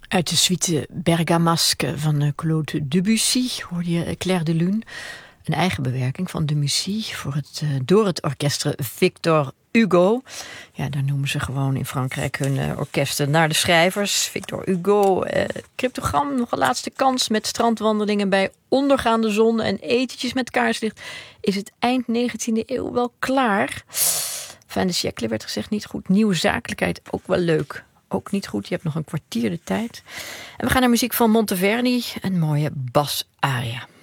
Uit de suite Bergamasque van Claude Debussy hoorde je Clair de Lune. Een eigen bewerking van Debussy door het orkest Victor Hugo. Ja, daar noemen ze gewoon in Frankrijk hun orkesten naar de schrijvers. Victor Hugo, cryptogram, nog een laatste kans met strandwandelingen bij ondergaande zon en etentjes met kaarslicht. Is het eind 19e eeuw wel klaar? Fin de siècle werd gezegd niet goed. Nieuwe zakelijkheid ook wel leuk. Ook niet goed, je hebt nog een kwartier de tijd. En we gaan naar muziek van Monteverdi, een mooie bas-aria.